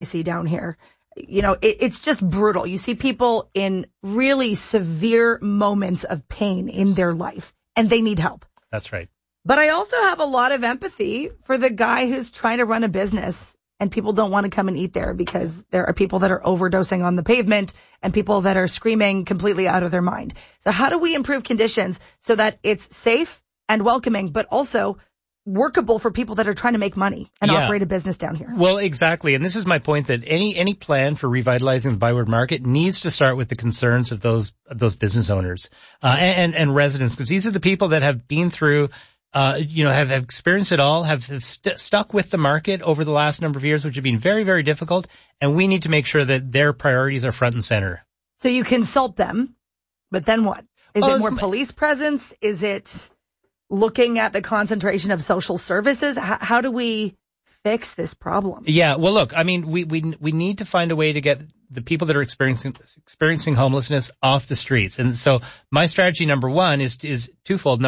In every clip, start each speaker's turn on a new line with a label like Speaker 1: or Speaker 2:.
Speaker 1: you see down here. You know, it's just brutal. You see people in really severe moments of pain in their life, and they need help.
Speaker 2: That's right.
Speaker 1: But I also have a lot of empathy for the guy who's trying to run a business, and people don't want to come and eat there because there are people that are overdosing on the pavement and people that are screaming completely out of their mind. So how do we improve conditions so that it's safe and welcoming, but also workable for people that are trying to make money and operate a business down here?
Speaker 2: Well, exactly. And this is my point, that any plan for revitalizing the Byward Market needs to start with the concerns of those business owners, and residents, because these are the people that have been through, have experienced it all, have stuck with the market over the last number of years, which have been very, very difficult. And we need to make sure that their priorities are front and center.
Speaker 1: So you consult them, but then what? Is it more police presence? Is it looking at the concentration of social services? How do we fix this problem? Yeah,
Speaker 2: well, look, I mean, we need to find a way to get the people that are experiencing homelessness off the streets. And so my strategy number one is twofold.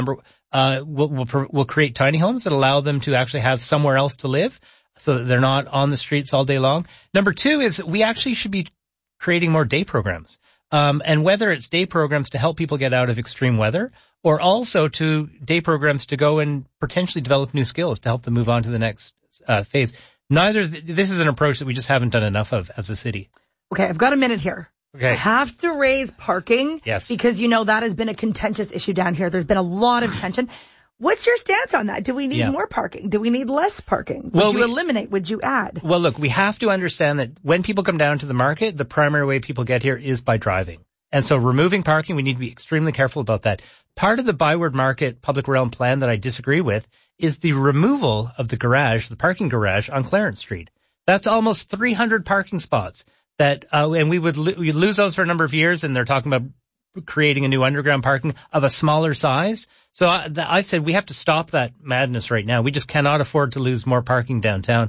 Speaker 2: We'll create tiny homes that allow them to actually have somewhere else to live so that they're not on the streets all day long. Number two is we actually should be creating more day programs. And whether it's day programs to help people get out of extreme weather, or also to day programs to go and potentially develop new skills to help them move on to the next phase. This is an approach that we just haven't done enough of as a city.
Speaker 1: Okay, I've got a minute here.
Speaker 2: Okay.
Speaker 1: I have to raise parking.
Speaker 2: Yes.
Speaker 1: Because, that has been a contentious issue down here. There's been a lot of tension. What's your stance on that? Do we need more parking? Do we need less parking? Would you eliminate? Would you add?
Speaker 2: Well, look, we have to understand that when people come down to the market, the primary way people get here is by driving. And so removing parking, we need to be extremely careful about that. Part of the Byward Market public realm plan that I disagree with is the removal of the parking garage on Clarence Street. That's almost 300 parking spots that, and we'd lose those for a number of years, and they're talking about creating a new underground parking of a smaller size. So I said we have to stop that madness right now. We just cannot afford to lose more parking downtown.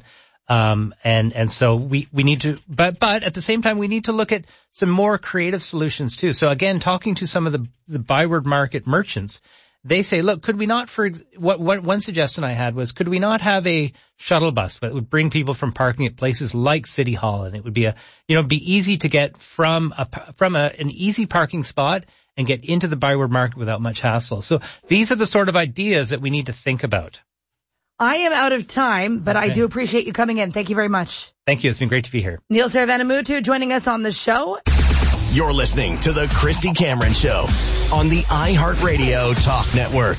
Speaker 2: And so we need to, but at the same time, we need to look at some more creative solutions too. So again, talking to some of the Byward Market merchants, they say, look, could we not, one suggestion I had was, could we not have a shuttle bus that would bring people from parking at places like City Hall, and it would be be easy to get from an easy parking spot and get into the Byward Market without much hassle. So these are the sort of ideas that we need to think about.
Speaker 1: I am out of time, but okay. I do appreciate you coming in. Thank you very much.
Speaker 2: Thank you. It's been great to be here.
Speaker 1: Neil Saravanamuttu joining us on the show.
Speaker 3: You're listening to the Christy Cameron Show on the iHeartRadio Talk Network.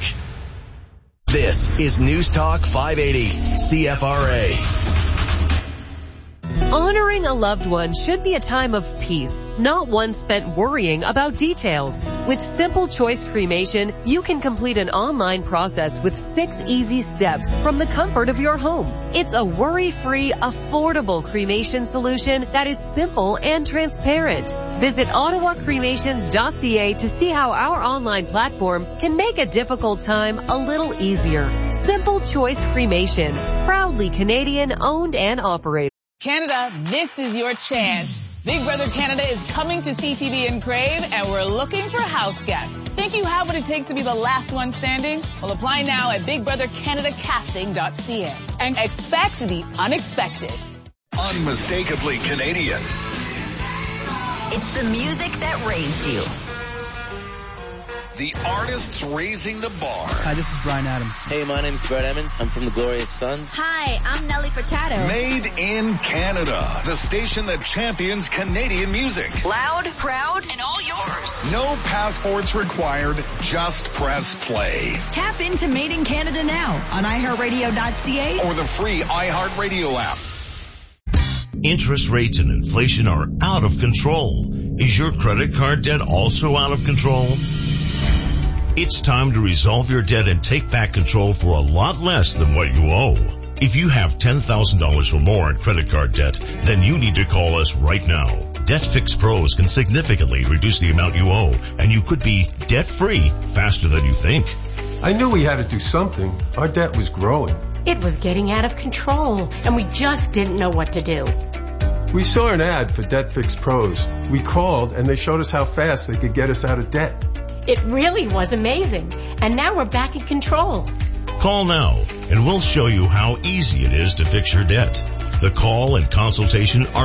Speaker 3: This is News Talk 580 CFRA.
Speaker 4: Honoring a loved one should be a time of peace, not one spent worrying about details. With Simple Choice Cremation, you can complete an online process with 6 easy steps from the comfort of your home. It's a worry-free, affordable cremation solution that is simple and transparent. Visit ottawacremations.ca to see how our online platform can make a difficult time a little easier. Simple Choice Cremation, proudly Canadian owned and operated.
Speaker 5: Canada, this is your chance. Big Brother Canada is coming to CTV and Crave, and we're looking for house guests. Think you have what it takes to be the last one standing? Well, apply now at bigbrothercanadacasting.ca and expect the unexpected.
Speaker 6: Unmistakably Canadian.
Speaker 7: It's the music that raised you.
Speaker 6: The artists raising the bar.
Speaker 8: Hi, this is Bryan Adams.
Speaker 9: Hey, my name's Brett Emmons. I'm from the Glorious Sons.
Speaker 10: Hi, I'm Nelly Furtado.
Speaker 6: Made in Canada. The station that champions Canadian music.
Speaker 7: Loud, proud, and all yours.
Speaker 6: No passports required. Just press play.
Speaker 7: Tap into Made in Canada now on iHeartRadio.ca
Speaker 6: or the free iHeartRadio app.
Speaker 11: Interest rates and inflation are out of control. Is your credit card debt also out of control? It's time to resolve your debt and take back control for a lot less than what you owe. If you have $10,000 or more in credit card debt, then you need to call us right now. Debt Fix Pros can significantly reduce the amount you owe, and you could be debt-free faster than you think.
Speaker 12: I knew we had to do something. Our debt was growing.
Speaker 13: It was getting out of control, and we just didn't know what to do.
Speaker 12: We saw an ad for Debt Fix Pros. We called, and they showed us how fast they could get us out of debt.
Speaker 13: It really was amazing, and now we're back in control.
Speaker 11: Call now, and we'll show you how easy it is to fix your debt. The call and consultation are